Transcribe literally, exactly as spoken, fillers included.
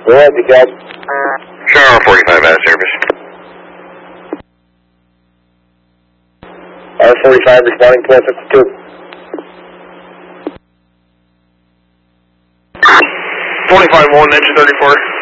Go ahead, decal. Char forty-five out of service. R forty-five responding to twelve fifty-two. forty-five one, engine thirty-four.